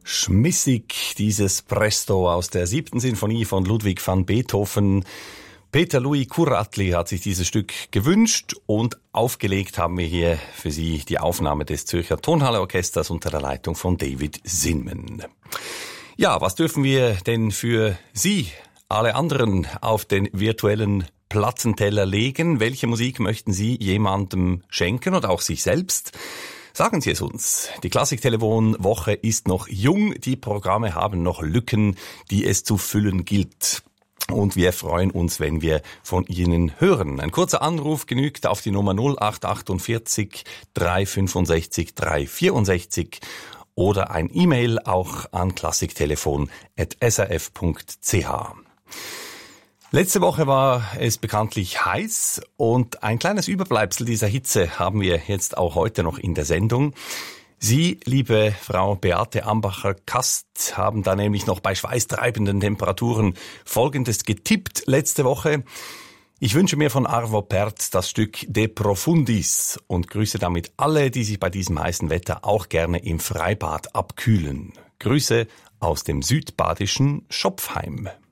Schmissig, dieses Presto aus der 7. Sinfonie von Ludwig van Beethoven. Peter Louis Kuratli hat sich dieses Stück gewünscht und aufgelegt haben wir hier für Sie die Aufnahme des Zürcher Tonhalle-Orchesters unter der Leitung von David Zinman. Ja, was dürfen wir denn für Sie, alle anderen, auf den virtuellen Plattenteller legen? Welche Musik möchten Sie jemandem schenken oder auch sich selbst? Sagen Sie es uns. Die Klassiktelefon-Woche ist noch jung. Die Programme haben noch Lücken, die es zu füllen gilt. Und wir freuen uns, wenn wir von Ihnen hören. Ein kurzer Anruf genügt auf die Nummer 0848 365 364 oder ein E-Mail auch an klassiktelefon@srf.ch. Letzte Woche war es bekanntlich heiß und ein kleines Überbleibsel dieser Hitze haben wir jetzt auch heute noch in der Sendung. Sie, liebe Frau Beate Ambacher-Kast, haben da nämlich noch bei schweißtreibenden Temperaturen Folgendes getippt letzte Woche. Ich wünsche mir von Arvo Pärt das Stück De Profundis und grüße damit alle, die sich bei diesem heißen Wetter auch gerne im Freibad abkühlen. Grüße aus dem südbadischen Schopfheim.